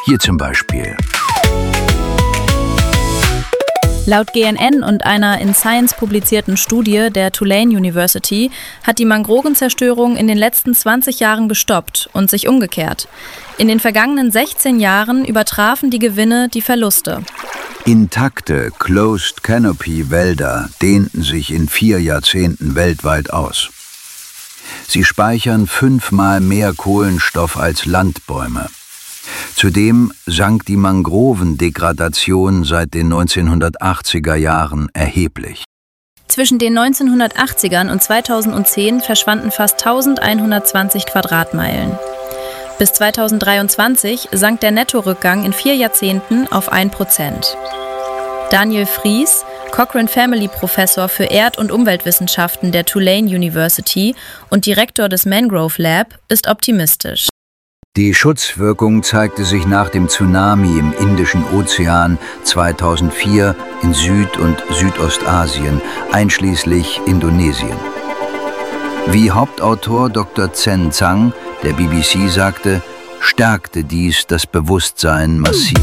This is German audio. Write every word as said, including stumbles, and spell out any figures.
Hier zum Beispiel. Laut G N N und einer in Science publizierten Studie der Tulane University hat die Mangrovenzerstörung in den letzten zwanzig Jahren gestoppt und sich umgekehrt. In den vergangenen sechzehn Jahren übertrafen die Gewinne die Verluste. Intakte Closed Canopy Wälder dehnten sich in vier Jahrzehnten weltweit aus. Sie speichern fünfmal mehr Kohlenstoff als Landbäume. Zudem sank die Mangrovendegradation seit den neunzehnhundertachtziger Jahren erheblich. Zwischen den neunzehnhundertachtzigern und zweitausendzehn verschwanden fast eintausendeinhundertzwanzig Quadratmeilen. Bis zweitausenddreiundzwanzig sank der Nettorückgang in vier Jahrzehnten auf ein Prozent. Daniel Fries, Cochrane Family Professor für Erd- und Umweltwissenschaften der Tulane University und Direktor des Mangrove Lab, ist optimistisch. Die Schutzwirkung zeigte sich nach dem Tsunami im Indischen Ozean zweitausendvier in Süd- und Südostasien, einschließlich Indonesien. Wie Hauptautor Doktor Chen Zhang der B B C sagte, stärkte dies das Bewusstsein massiv.